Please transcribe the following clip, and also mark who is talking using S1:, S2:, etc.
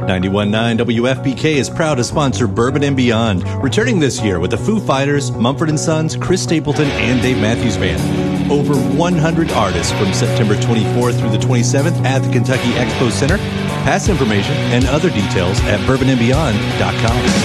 S1: 91.9 WFPK is proud to sponsor Bourbon and Beyond, returning this year with the Foo Fighters, Mumford & Sons, Chris Stapleton, and Dave Matthews Band. Over 100 artists from September 24th through the 27th at the Kentucky Expo Center. Past information and other details at bourbonandbeyond.com.